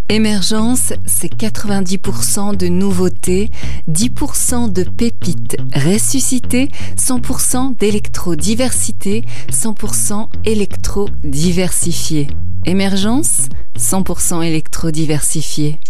Émergence, c'est 90% de nouveautés, 10% de pépites ressuscitées, 100% d'électrodiversité, 100% électrodiversifié. Émergence, 100% électrodiversifié.